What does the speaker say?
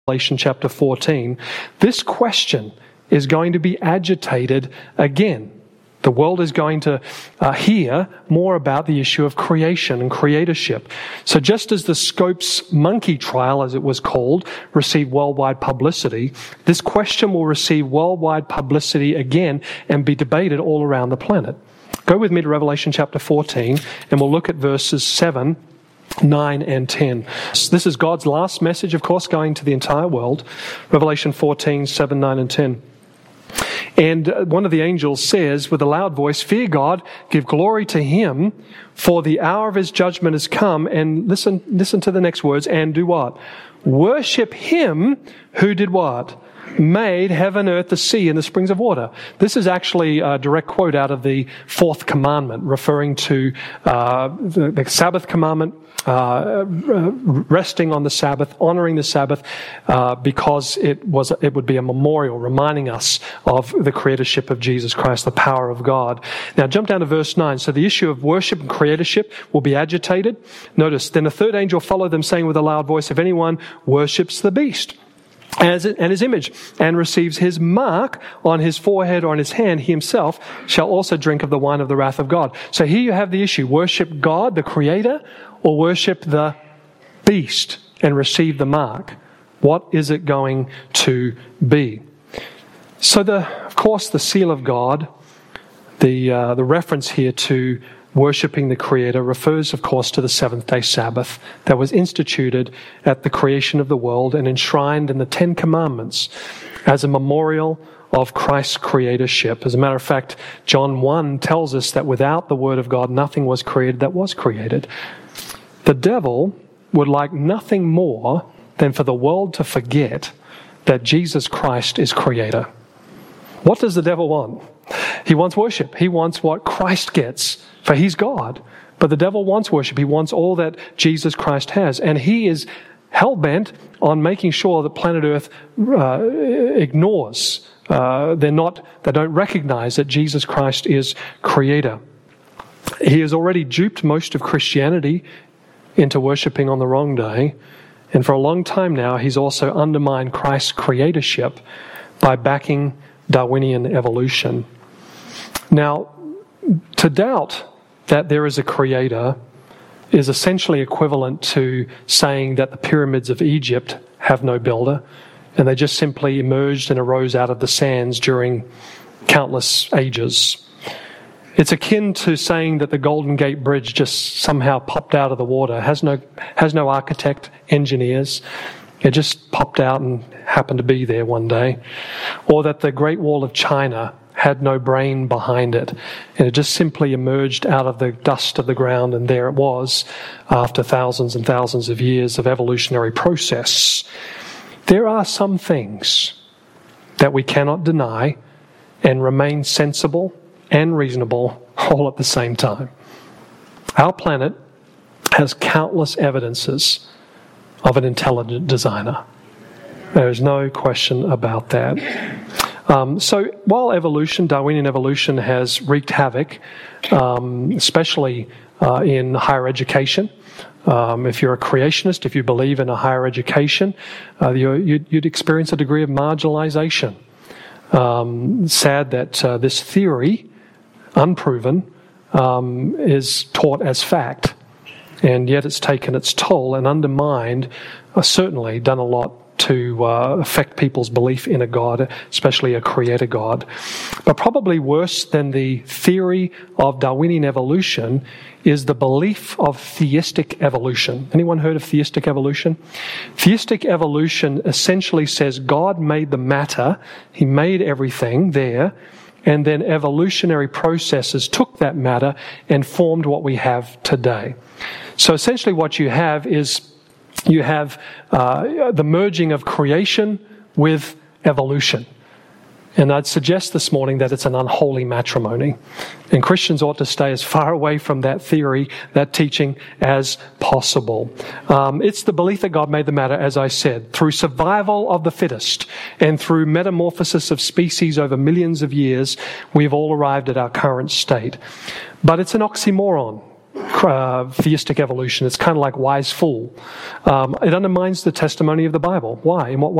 Revelation chapter 14, this question is going to be agitated again. The world is going to hear more about the issue of creation and creatorship. So just as the Scopes monkey trial, as it was called, received worldwide publicity, this question will receive worldwide publicity again and be debated all around the planet. Go with me to Revelation chapter 14, and we'll look at verses 7, 9 and 10. This is God's last message, of course, going to the entire world. Revelation 14, 7, 9 and 10. And one of the angels says with a loud voice, "Fear God, give glory to Him, for the hour of His judgment has come." And listen to the next words. And do what? Worship Him who did what? Made heaven, earth, the sea, and the springs of water. This is actually a direct quote out of the fourth commandment, referring to the Sabbath commandment, resting on the Sabbath, honoring the Sabbath, because it would be a memorial reminding us of the creatorship of Jesus Christ, the power of God. Now jump down to verse 9. So the issue of worship and creatorship will be agitated. Notice, then the third angel followed them, saying with a loud voice, "If anyone worships the beast and his image, and receives his mark on his forehead or on his hand, he himself shall also drink of the wine of the wrath of God." So here you have the issue. Worship God, the Creator, or worship the beast and receive the mark. What is it going to be? So of course, the seal of God, the reference here to worshipping the Creator refers, of course, to the seventh-day Sabbath that was instituted at the creation of the world and enshrined in the Ten Commandments as a memorial of Christ's creatorship. As a matter of fact, John 1 tells us that without the Word of God, nothing was created that was created. The devil would like nothing more than for the world to forget that Jesus Christ is Creator. What does the devil want? He wants worship. He wants what Christ gets, for He's God. But the devil wants worship. He wants all that Jesus Christ has. And he is hell-bent on making sure that planet Earth ignores. They don't recognize that Jesus Christ is Creator. He has already duped most of Christianity into worshipping on the wrong day. And for a long time now, he's also undermined Christ's creatorship by backing Darwinian evolution. Now, to doubt that there is a creator is essentially equivalent to saying that the pyramids of Egypt have no builder, and they just simply emerged and arose out of the sands during countless ages. It's akin to saying that the Golden Gate Bridge just somehow popped out of the water, has no architect, engineers. It just popped out and happened to be there one day. Or that the Great Wall of China had no brain behind it, and it just simply emerged out of the dust of the ground, and there it was after thousands and thousands of years of evolutionary process. There are some things that we cannot deny and remain sensible and reasonable all at the same time. Our planet has countless evidences of an intelligent designer. There is no question about that. So while Darwinian evolution has wreaked havoc, especially in higher education, if you're a creationist, if you believe in a higher education, you'd experience a degree of marginalization. Sad that this theory, unproven, is taught as fact, and yet it's taken its toll and undermined, certainly done a lot to affect people's belief in a God, especially a creator God. But probably worse than the theory of Darwinian evolution is the belief of theistic evolution. Anyone heard of theistic evolution? Theistic evolution essentially says God made the matter, He made everything there, and then evolutionary processes took that matter and formed what we have today. So essentially what you have is the merging of creation with evolution. And I'd suggest this morning that it's an unholy matrimony. And Christians ought to stay as far away from that theory, that teaching, as possible. It's the belief that God made the matter, as I said, through survival of the fittest and through metamorphosis of species over millions of years, we've all arrived at our current state. But it's an oxymoron. theistic evolution. It's kind of like wise fool. It undermines the testimony of the Bible. Why? In what